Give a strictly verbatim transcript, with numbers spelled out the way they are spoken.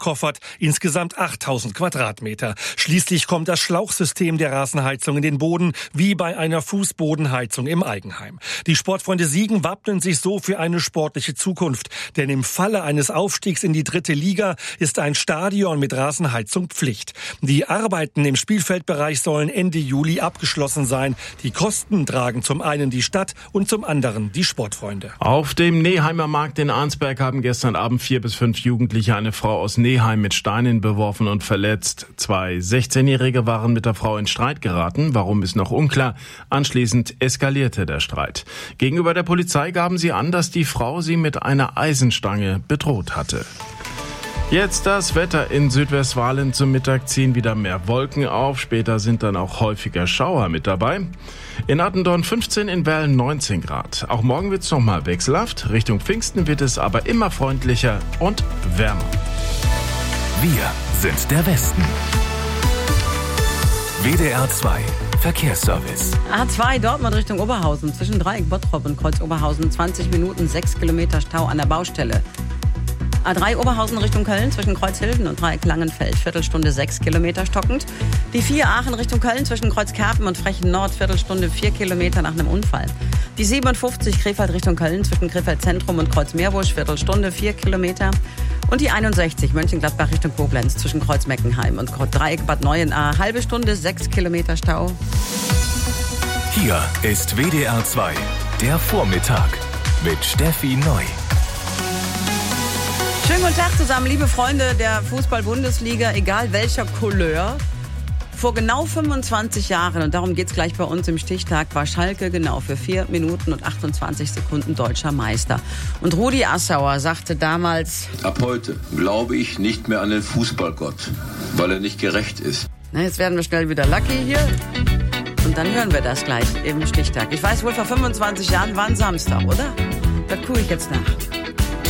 gekoffert, insgesamt achttausend Quadratmeter. Schließlich kommt das Schlauchsystem der Rasenheizung in den Boden, wie bei einer Fußbodenheizung im Eigenheim. Die Sportfreunde Siegen wappnen sich so für eine sportliche Zukunft. Denn im Falle eines Aufstiegs in die dritte Liga ist ein Stadion mit Rasenheizung Pflicht. Die Arbeiten im Spielfeldbereich sollen Ende Juli abgeschlossen sein. Die Kosten tragen zum einen die Stadt und zum anderen die Sportfreunde. Auf dem Neheimer Markt in Arnsberg haben gestern Abend vier bis fünf Jugendliche eine Frau aus Neheim mit Steinen beworfen und verletzt. Zwei sechzehnjährige waren mit der Frau in Streit geraten. Warum ist noch unklar. Anschließend eskalierte der Streit. Gegenüber der Polizei gaben sie an, dass die Frau sie mit einer Eisenstange bedroht hatte. Jetzt das Wetter in Südwestfalen. Zum Mittag ziehen wieder mehr Wolken auf. Später sind dann auch häufiger Schauer mit dabei. In Attendorn fünfzehn, in Werlen neunzehn Grad. Auch morgen wird es nochmal wechselhaft. Richtung Pfingsten wird es aber immer freundlicher und wärmer. Wir sind der Westen. W D R zwei Verkehrsservice. A zwei Dortmund Richtung Oberhausen. Zwischen Dreieck Bottrop und Kreuz Oberhausen. zwanzig Minuten, sechs Kilometer Stau an der Baustelle. A drei Oberhausen Richtung Köln zwischen Kreuzhilden und Dreieck Langenfeld, Viertelstunde sechs Kilometer stockend. Die vier Aachen Richtung Köln zwischen Kreuzkerpen und Frechen Nord, Viertelstunde vier Kilometer nach einem Unfall. Die siebenundfünfzig Krefeld Richtung Köln zwischen Krefeld Zentrum und Kreuz Meerbusch, Viertelstunde vier Kilometer. Und die einundsechzig Mönchengladbach Richtung Koblenz zwischen Kreuz Meckenheim und Dreieck Bad Neuenahr, halbe Stunde sechs Kilometer Stau. Hier ist W D R zwei, der Vormittag mit Steffi Neu. Schönen guten Tag zusammen, liebe Freunde der Fußball-Bundesliga, egal welcher Couleur. Vor genau fünfundzwanzig Jahren, und darum geht's gleich bei uns im Stichtag, war Schalke genau für vier Minuten und achtundzwanzig Sekunden deutscher Meister. Und Rudi Assauer sagte damals: Ab heute glaube ich nicht mehr an den Fußballgott, weil er nicht gerecht ist. Na, jetzt werden wir schnell wieder lucky hier. Und dann hören wir das gleich im Stichtag. Ich weiß wohl, vor fünfundzwanzig Jahren war ein Samstag, oder? Das gucke ich jetzt nach.